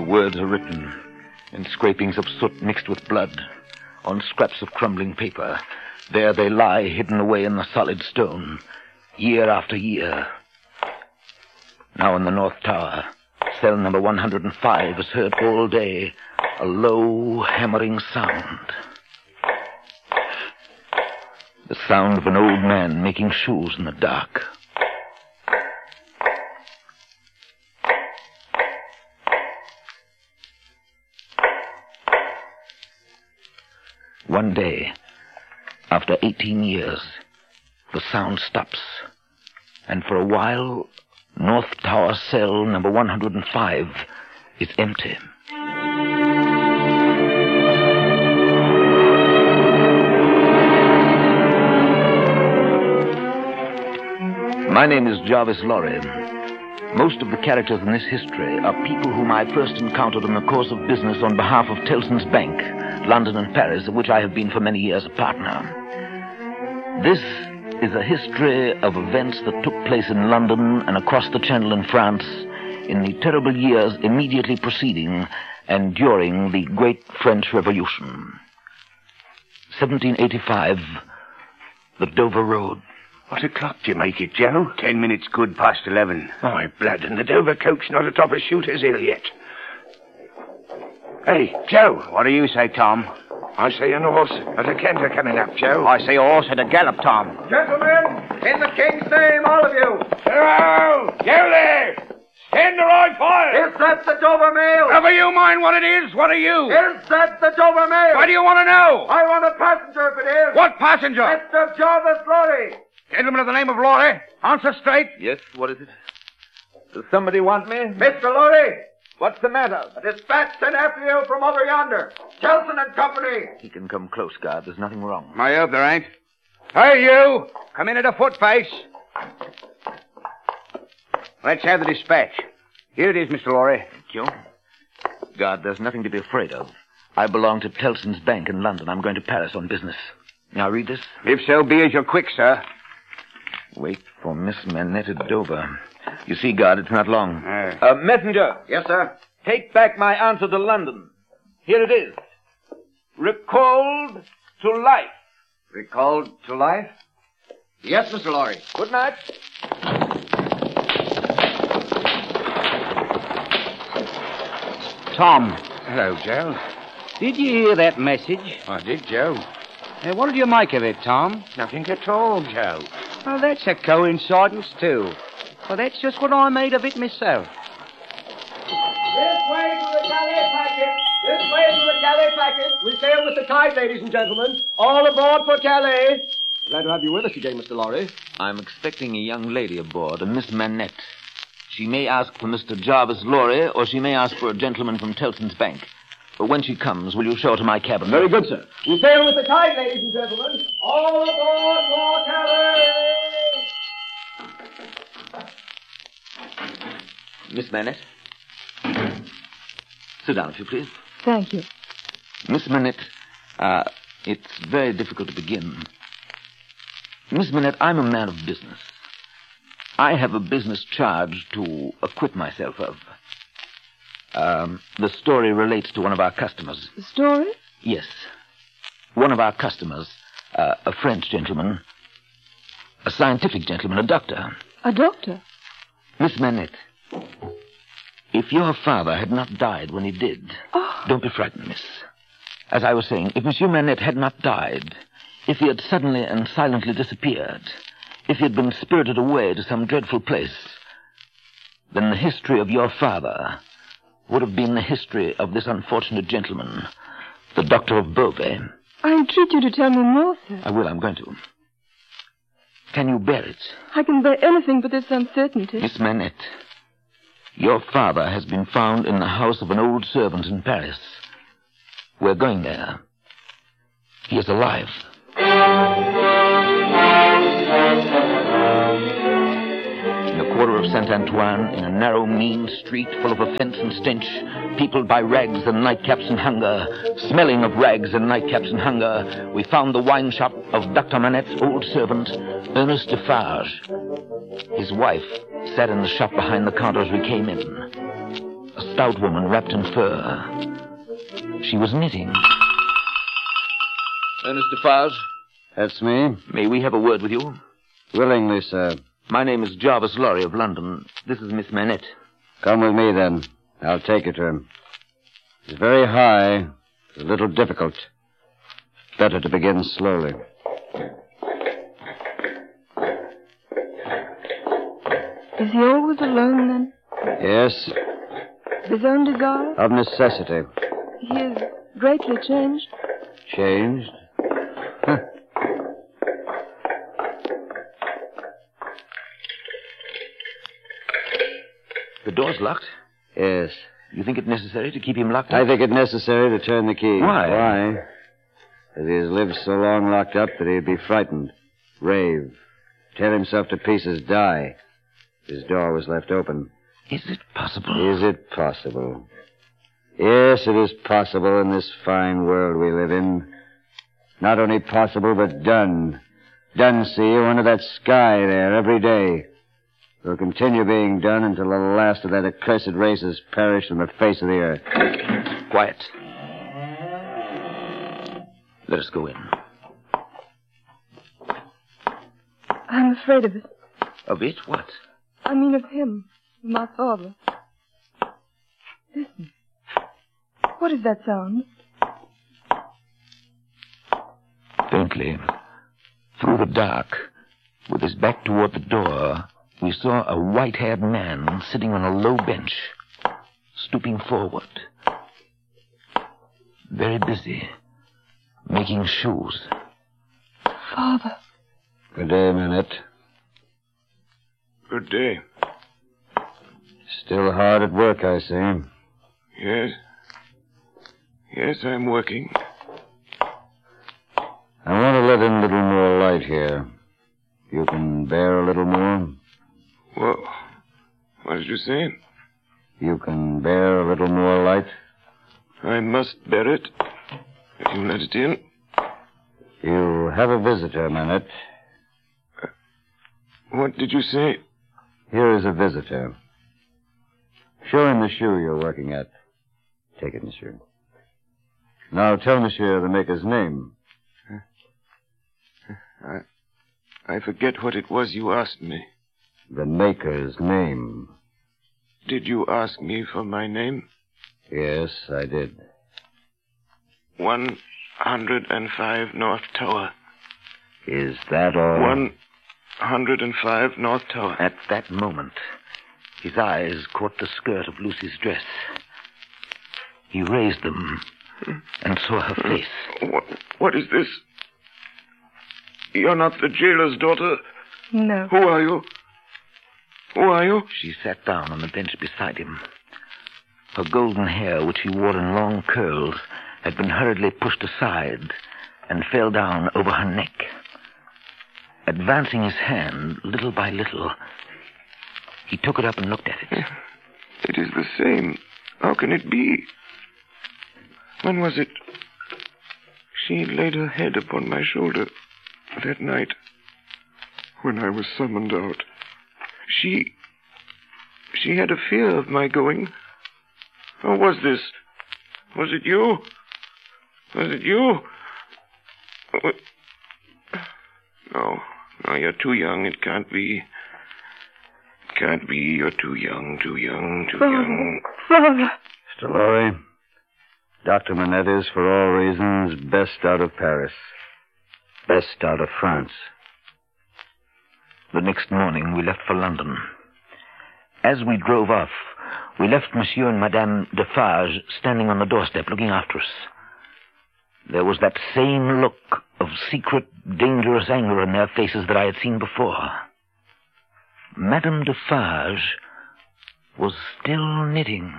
words are written in scrapings of soot mixed with blood, on scraps of crumbling paper. There they lie, hidden away in the solid stone, year after year. Now in the North Tower, cell number 105 is heard all day a low, hammering sound. The sound of an old man making shoes in the dark. One day, after 18 years, the sound stops, and for a while, North Tower cell number 105 is empty. My name is Jarvis Lorry. Most of the characters in this history are people whom I first encountered in the course of business on behalf of Tellson's Bank, London and Paris, of which I have been for many years a partner. This is a history of events that took place in London and across the Channel in France in the terrible years immediately preceding and during the Great French Revolution. 1785, the Dover Road. What o'clock do you make it, Joe? 10 minutes good past 11. My blood, and the Dover coach not atop of Shooter's Hill yet. Hey, Joe. What do you say, Tom? I say an horse at a canter coming up, Joe. I say a horse at a gallop, Tom. Gentlemen, in the king's name, all of you. Hello! You there! Stand the right fire! Is that the Dover Mail? Never you mind what it is. What are you? Is that the Dover Mail? What do you want to know? I want a passenger if it is. What passenger? Mr. Jarvis Lorry. Gentleman of the name of Lorry. Answer straight. Yes, what is it? Does somebody want me? Mr. Lorry. What's the matter? A dispatch sent after you from over yonder. Kelson and Company. He can come close, guard. There's nothing wrong. I hope there ain't. Hey, you! Come in at a footface. Let's have the dispatch. Here it is, Mr. Lorry. Thank you. Guard, there's nothing to be afraid of. I belong to Tellson's Bank in London. I'm going to Paris on business. Now read this. If so be as you're quick, sir. Wait for Miss Manette at Dover. You see, guard, it's not long. Messenger. Yes, sir. Take back my answer to London. Here it is. Recalled to life. Recalled to life? Yes, Mr. Lorry. Good night. Tom, Hello, Joe. did you hear that message? I did, Joe. What did you make of it, Tom? Nothing at all, Joe. Well, that's a coincidence, too. Well, that's just what I made of it myself. This way to the Calais packet. This way to the Calais packet. We sail with the tide, ladies and gentlemen. All aboard for Calais. Glad to have you with us again, Mr. Lorry. I'm expecting a young lady aboard, a Miss Manette. She may ask for Mr. Jarvis Lorry, or she may ask for a gentleman from Tellson's Bank. But when she comes, will you show her to my cabin? Very good, sir. We sail with the tide, ladies and gentlemen. All aboard for Calais. Miss Manette? Sit down, if you please. Thank you. Miss Manette, it's very difficult to begin. Miss Manette, I'm a man of business. I have a business charge to acquit myself of. The story relates to one of our customers. The story? Yes. One of our customers, a French gentleman, a scientific gentleman, a doctor. A doctor? Miss Manette, if your father had not died when he did, Don't be frightened, miss. As I was saying, if Monsieur Manette had not died, if he had suddenly and silently disappeared, if he had been spirited away to some dreadful place, then the history of your father would have been the history of this unfortunate gentleman, the Doctor of Beauvais. I entreat you to tell me more, sir. I will, I'm going to. Can you bear it? I can bear anything but this uncertainty. Miss Manette, your father has been found in the house of an old servant in Paris. We're going there. He is alive. In the quarter of Saint-Antoine, in a narrow, mean street full of offense and stench, peopled by rags and nightcaps and hunger, smelling of rags and nightcaps and hunger, we found the wine shop of Dr. Manette's old servant, Ernest Defarge. His wife sat in the shop behind the counter as we came in. A stout woman wrapped in fur. She was knitting. Ernest Defarge? That's me. May we have a word with you? Willingly, sir. My name is Jarvis Lorry of London. This is Miss Manette. Come with me, then. I'll take you to him. He's very high. It's a little difficult. Better to begin slowly. Is he always alone, then? Yes, Of his own desire? of necessity. He is greatly changed? Changed? Huh. The door's locked. Yes. You think it necessary to keep him locked I up? think it necessary to turn the key. Why? Why? Because he has lived so long locked up that he'd be frightened, rave, tear himself to pieces, die. His door was left open. Is it possible? Is it possible? Yes, it is possible in this fine world we live in. Not only possible, but done. Done, see you, under that sky there every day. Will continue being done until the last of that accursed race has perished from the face of the earth. Quiet. Let us go in. I'm afraid of it. Of it? What? I mean of him, of my father. Listen. What is that sound? Faintly, through the dark, with his back toward the door, we saw a white-haired man sitting on a low bench, stooping forward. Very busy, making shoes. Father. Good day, Manette. Good day. Still hard at work, I see. Yes. Yes, I'm working. I want to let in a little more light here. You can bear a little more? Well, what did you say? You can bear a little more light? I must bear it. If you let it in. You have a visitor, Manette. What did you say? Here is a visitor. Show him the shoe you're working at. Take it, monsieur. Now tell monsieur the maker's name. I forget what it was you asked me. The maker's name. Did you ask me for my name? Yes, I did. 105 North Tower. Is that all? 105 North Tower. At that moment, his eyes caught the skirt of Lucy's dress. He raised them and saw her face. What is this? You're not the jailer's daughter? No. Who are you? Who are you? She sat down on the bench beside him. Her golden hair, which she wore in long curls, had been hurriedly pushed aside and fell down over her neck. Advancing his hand, little by little, he took it up and looked at it. It is the same. How can it be? When was it? She laid her head upon my shoulder that night when I was summoned out. She had a fear of my going. Or was this? Was it you? Was it you? No, you're too young. It can't be. It can't be. You're too young, too young. Father. Mr. Lorry, Dr. Manette is, for all reasons, best out of Paris. Best out of France. The next morning, we left for London. As we drove off, we left Monsieur and Madame Defarge standing on the doorstep looking after us. There was that same look of secret, dangerous anger in their faces that I had seen before. Madame Defarge was still knitting.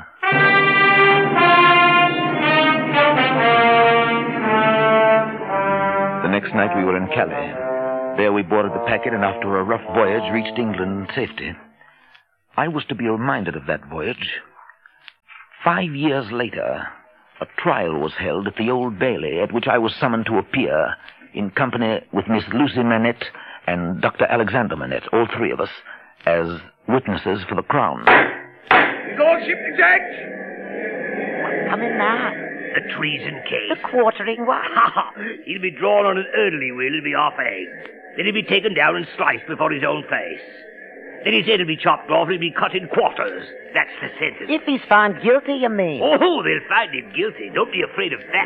The next night we were in Calais. There we boarded the packet and after a rough voyage reached England in safety. I was to be reminded of that voyage. 5 years later, a trial was held at the Old Bailey at which I was summoned to appear in company with Miss Lucy Manette and Dr. Alexander Manette, all three of us, as witnesses for the Crown. It's all lordship exact? What's coming now? The treason case. The quartering one. He'll be drawn on an early will, he'll be half hanged. Then he'll be taken down and sliced before his own face. Then his head will be chopped off and he'll be cut in quarters. That's the sentence. If he's found guilty, you mean? Oh, they'll find him guilty. Don't be afraid of that.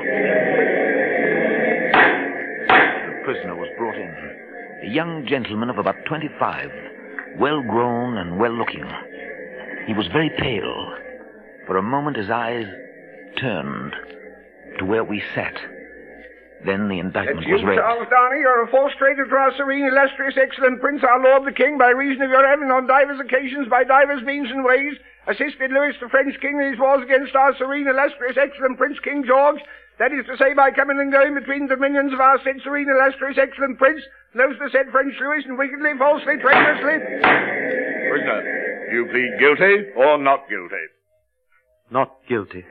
The prisoner was brought in. A young gentleman of about 25, well-grown and well-looking. He was very pale. For a moment his eyes turned to where we sat. Then the indictment was read. Charles Darnay, you're a false traitor to our serene, illustrious, excellent Prince, our Lord the King, by reason of your having on divers occasions, by divers means and ways, assisted Louis the French King in his wars against our serene, illustrious, excellent Prince King George. That is to say, by coming and going between the dominions of our said serene, illustrious, excellent Prince, those the said French Louis, and wickedly, falsely, traitorously. Prisoner, do you plead guilty or not guilty? Not guilty.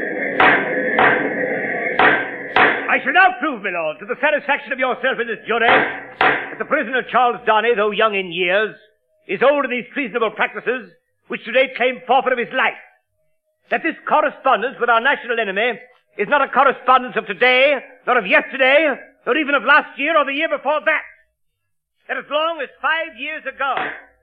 I shall now prove, my lord, to the satisfaction of yourself in this jury, that the prisoner Charles Darnay, though young in years, is old in these treasonable practices, which to date claim forfeit of his life. That this correspondence with our national enemy is not a correspondence of today, nor of yesterday, nor even of last year or the year before that. That as long as 5 years ago...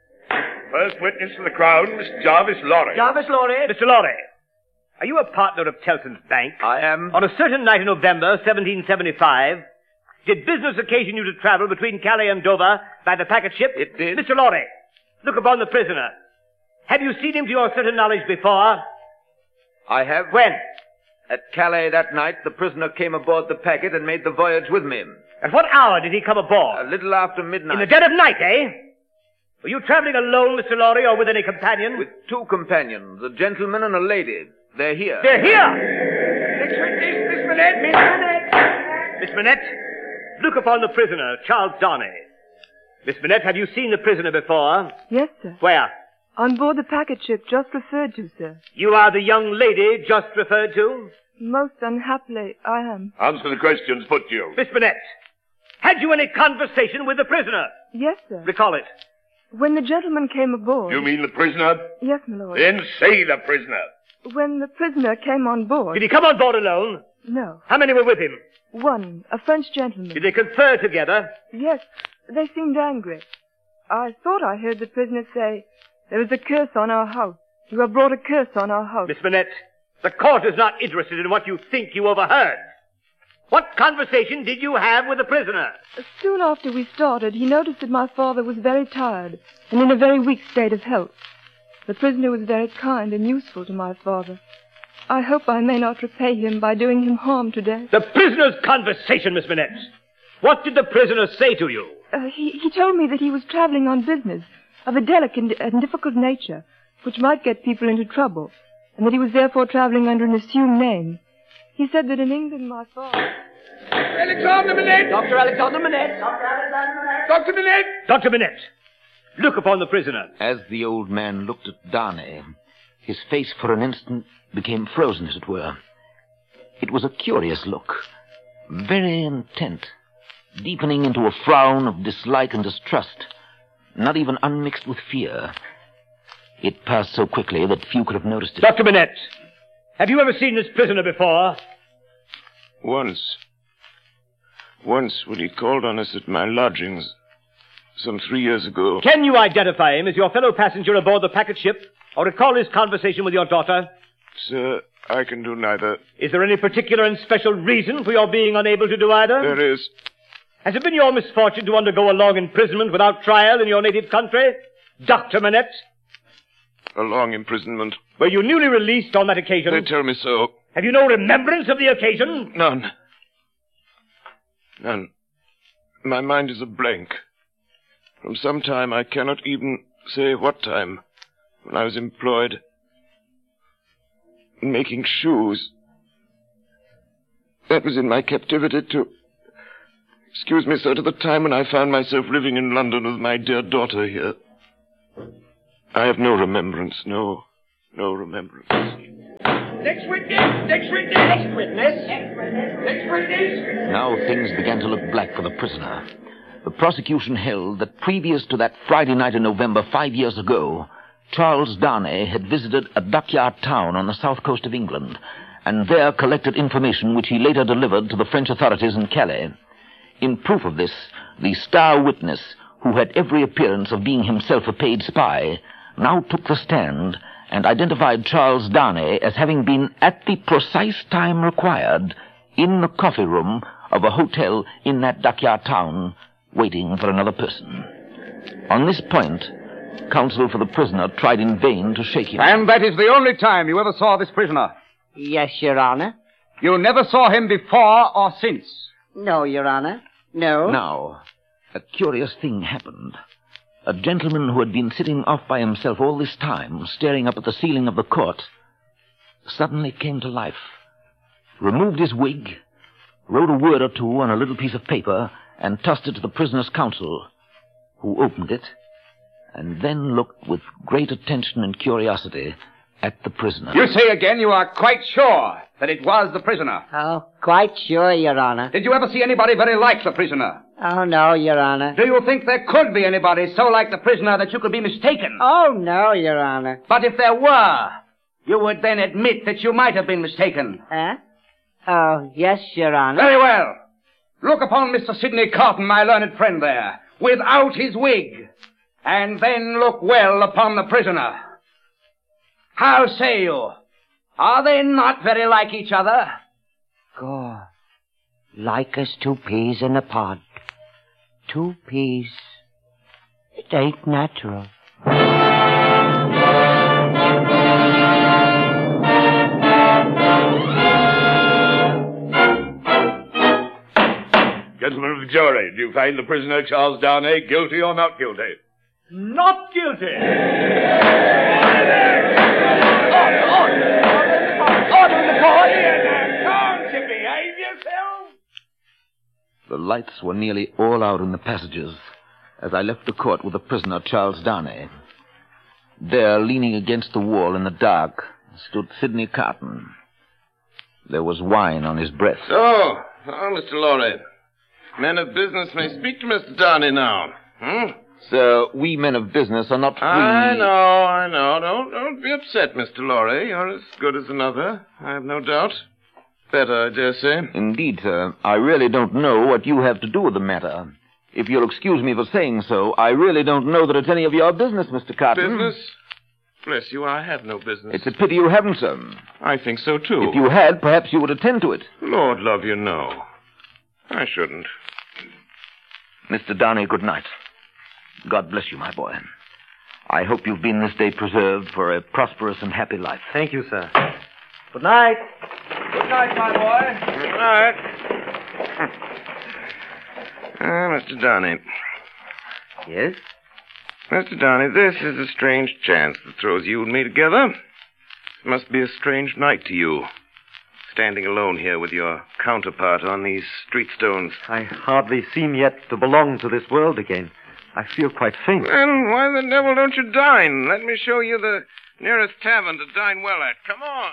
First witness for the Crown, Mr. Jarvis Lorry. Jarvis Lorry. Mr. Lorry, are you a partner of Tellson's Bank? I am. On a certain night in November, 1775, did business occasion you to travel between Calais and Dover by the packet ship? It did. Mr. Lorry, look upon the prisoner. Have you seen him to your certain knowledge before? I have. When? At Calais that night, the prisoner came aboard the packet and made the voyage with me. At what hour did he come aboard? A little after midnight. In the dead of night, eh? Were you traveling alone, Mr. Lorry, or with any companion? With 2 companions, a gentleman and a lady. They're here. They're here! Next witness, Miss Manette. Miss Manette. Miss Manette, look upon the prisoner, Charles Darnay. Miss Manette, have you seen the prisoner before? Yes, sir. Where? On board the packet ship just referred to, sir. You are the young lady just referred to? Most unhappily, I am. Answer the questions put to you. Miss Manette, had you any conversation with the prisoner? Yes, sir. Recall it. When the gentleman came aboard... You mean the prisoner? Yes, my lord. Then say the prisoner. When the prisoner came on board... Did he come on board alone? No. How many were with him? One, a French gentleman. Did they confer together? Yes, they seemed angry. I thought I heard the prisoner say, "There is a curse on our house. You have brought a curse on our house." Miss Manette, the court is not interested in what you think you overheard. What conversation did you have with the prisoner? Soon after we started, he noticed that my father was very tired and in a very weak state of health. The prisoner was very kind and useful to my father. I hope I may not repay him by doing him harm today. The prisoner's conversation, Miss Manette. What did the prisoner say to you? He told me that he was traveling on business of a delicate and difficult nature, which might get people into trouble, and that he was therefore traveling under an assumed name. He said that in England my father... Alexander Manette! Dr. Alexander Manette. Dr. Manette! Dr. Manette, look upon the prisoner. As the old man looked at Darnay, his face for an instant became frozen, as it were. It was a curious look, very intent, deepening into a frown of dislike and distrust, not even unmixed with fear. It passed so quickly that few could have noticed it. Dr. Manette, have you ever seen this prisoner before? Once when he called on us at my lodgings some 3 years ago. Can you identify him as your fellow passenger aboard the packet ship, or recall his conversation with your daughter? Sir, I can do neither. Is there any particular and special reason for your being unable to do either? There is. Has it been your misfortune to undergo a long imprisonment without trial in your native country, Dr. Manette? A long imprisonment. Were you newly released on that occasion? They tell me so. Have you no remembrance of the occasion? None. My mind is a blank. From some time, I cannot even say what time, when I was employed in making shoes. That was in my captivity to... Excuse me, sir, to the time when I found myself living in London with my dear daughter here. I have no remembrance, no remembrance. Next witness! Next witness! Next witness! Next witness! Now things began to look black for the prisoner. The prosecution held that previous to that Friday night in November 5 years ago, Charles Darnay had visited a dockyard town on the south coast of England, and there collected information which he later delivered to the French authorities in Calais. In proof of this, the star witness, who had every appearance of being himself a paid spy, now took the stand and identified Charles Darnay as having been at the precise time required in the coffee room of a hotel in that dockyard town, waiting for another person. On this point, counsel for the prisoner tried in vain to shake him. And that is the only time you ever saw this prisoner? Yes, Your Honor. You never saw him before or since? No, Your Honor. No. Now, a curious thing happened. A gentleman who had been sitting off by himself all this time, staring up at the ceiling of the court, suddenly came to life, removed his wig, wrote a word or two on a little piece of paper, and tossed it to the prisoner's counsel, who opened it, and then looked with great attention and curiosity at the prisoner. You say again you are quite sure that it was the prisoner? Oh, quite sure, Your Honor. Did you ever see anybody very like the prisoner? Oh, no, Your Honor. Do you think there could be anybody so like the prisoner that you could be mistaken? Oh, no, Your Honor. But if there were, you would then admit that you might have been mistaken. Huh? Oh, yes, Your Honor. Very well. Look upon Mr. Sidney Carton, my learned friend there, without his wig, and then look well upon the prisoner. How say you? Are they not very like each other? God, like as two peas in a pod. Two peas. It ain't natural. Gentlemen of the jury, do you find the prisoner Charles Darnay guilty or not guilty? Not guilty. Order in the court. Can't you behave yourself? The lights were nearly all out in the passages as I left the court with the prisoner Charles Darnay. There, leaning against the wall in the dark, stood Sidney Carton. There was wine on his breath. So, Mr. Lorry, men of business may speak to Mr. Darnay now. Sir, we men of business are not free. I know. Don't be upset, Mr. Lorry. You're as good as another, I have no doubt. Better, I dare say. Indeed, sir. I really don't know what you have to do with the matter. If you'll excuse me for saying so, I really don't know that it's any of your business, Mr. Carton. Business? Bless you, I have no business. It's a pity you haven't, sir. I think so, too. If you had, perhaps you would attend to it. Lord love you, no. I shouldn't. Mr. Darnay, good night. God bless you, my boy. I hope you've been this day preserved for a prosperous and happy life. Thank you, sir. Good night. Good night, my boy. Good night. Mr. Darnay. Yes? Mr. Darnay, this is a strange chance that throws you and me together. It must be a strange night to you, standing alone here with your counterpart on these street stones. I hardly seem yet to belong to this world again. I feel quite faint. Then why the devil don't you dine? Let me show you the nearest tavern to dine well at. Come on.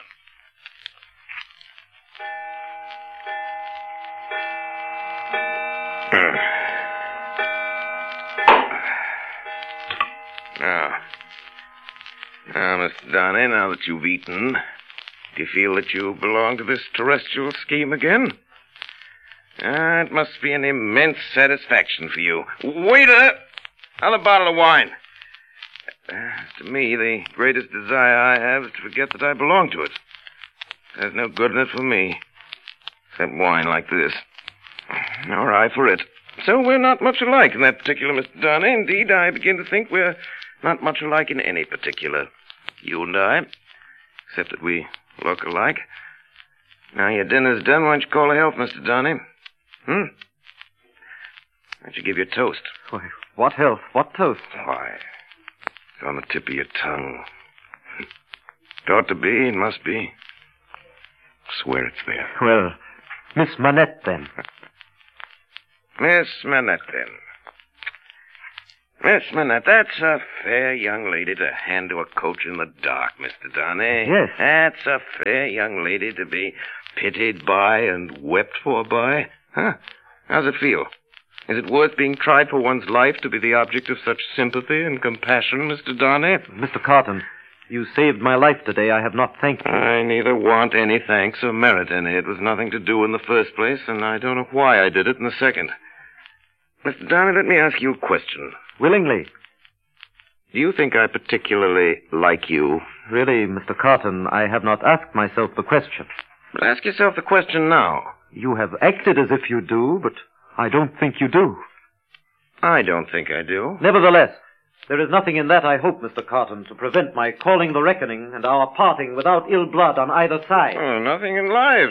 Now, Mr. Darnay, now that you've eaten, do you feel that you belong to this terrestrial scheme again? It must be an immense satisfaction for you. Waiter! Another bottle of wine. To me, the greatest desire I have is to forget that I belong to it. There's no good in it for me, except wine like this. Nor I for it. So we're not much alike in that particular, Mr. Darnay. Indeed, I begin to think we're not much alike in any particular. You and I. Except that we look alike. Now your dinner's done, why don't you call a health, Mr. Darnay? Why don't you give your toast? Why, what health? What toast? Why, it's on the tip of your tongue. It ought to be, it must be. I swear it's there. Well, Miss Manette, then. Miss Manette, then. Miss Manette, that's a fair young lady to hand to a coach in the dark, Mr. Darnay. Yes. That's a fair young lady to be pitied by and wept for by. Huh? How's it feel? Is it worth being tried for one's life to be the object of such sympathy and compassion, Mr. Darnay? Mr. Carton, you saved my life today. I have not thanked you. I neither want any thanks or merit any. It was nothing to do in the first place, and I don't know why I did it in the second. Mr. Darnay, let me ask you a question. Willingly. Do you think I particularly like you? Really, Mr. Carton, I have not asked myself the question. But ask yourself the question now. You have acted as if you do, but I don't think you do. I don't think I do. Nevertheless, there is nothing in that, I hope, Mr. Carton, to prevent my calling the reckoning and our parting without ill blood on either side. Oh, nothing in life.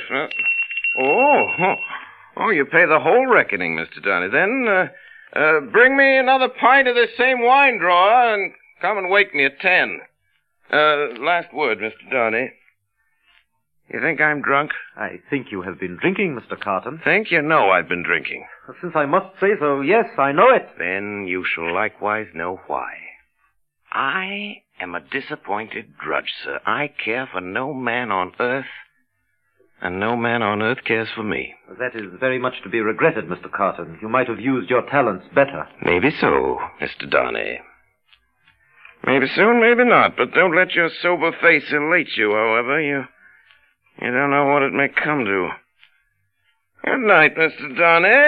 Oh, you pay the whole reckoning, Mr. Darnay. Then, bring me another pint of this same wine drawer and come and wake me at 10. Last word, Mr. Darnay. You think I'm drunk? I think you have been drinking, Mr. Carton. Think you know I've been drinking? Since I must say so, yes, I know it. Then you shall likewise know why. I am a disappointed drudge, sir. I care for no man on earth, and no man on earth cares for me. That is very much to be regretted, Mr. Carton. You might have used your talents better. Maybe so, Mr. Darnay. Maybe so and maybe not, but don't let your sober face elate you, however. You don't know what it may come to. Good night, Mr. Darnay.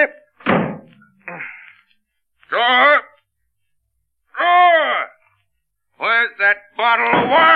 Drawer! Drawer! Where's that bottle of wine?